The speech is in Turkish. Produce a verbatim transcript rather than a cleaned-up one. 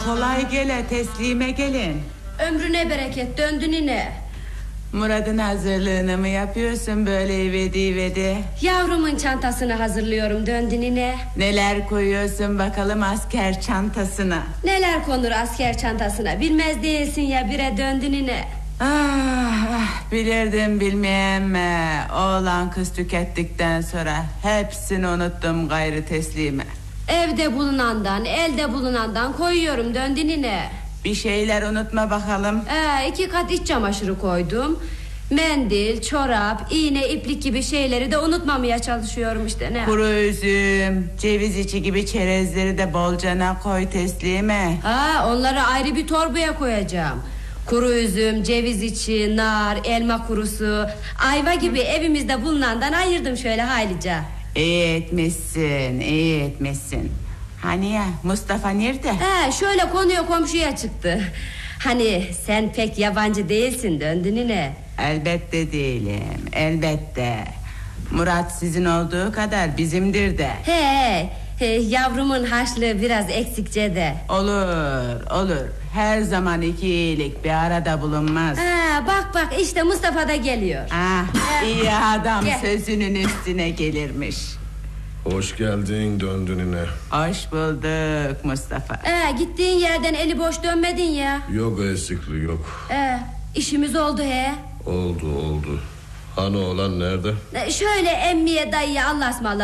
kolay gele, teslime gelin. Ömrüne bereket, döndü nine. Murat'ın hazırlığını mı yapıyorsun böyle ivedi ivedi? Yavrumun çantasını hazırlıyorum, döndü nine. Neler koyuyorsun bakalım asker çantasına? Neler konur asker çantasına, bilmez değilsin ya, bire döndü nine. Ah, ah, bilirdim bilmeyen mi? Oğlan kız tükettikten sonra hepsini unuttum gayrı teslime. Evde bulunandan, elde bulunandan koyuyorum, döndü nine. Bir şeyler unutma bakalım. Ee, iki kat iç çamaşırı koydum. Mendil, çorap, iğne, iplik gibi şeyleri de unutmamaya çalışıyorum işte, ne? Kuru üzüm, ceviz içi gibi çerezleri de bolcana koy teslime. Ha, onları ayrı bir torbaya koyacağım. Kuru üzüm, ceviz içi, nar, elma kurusu, ayva gibi evimizde bulunandan ayırdım şöyle haylice. İyi etmişsin, iyi etmişsin. Hani ya Mustafa nerede? He, şöyle konuya komşuya çıktı. Hani sen pek yabancı değilsin, döndü nine. Elbette değilim, elbette. Murat sizin olduğu kadar bizimdir de. He, he, yavrumun harçlığı biraz eksikçe de. Olur, olur. Her zaman iki iyilik bir arada bulunmaz. Ha, bak bak işte Mustafa da geliyor. Ah, iyi adam Gel. sözünün üstüne gelirmiş. Hoş geldin, döndün yine. Hoş bulduk Mustafa. Ee, gittiğin yerden eli boş dönmedin ya. Yok eksikliği yok. Ee, işimiz oldu he. Oldu oldu. Hani oğlan nerede? Ee, şöyle emmiye dayıya Allah'a ısmarladık.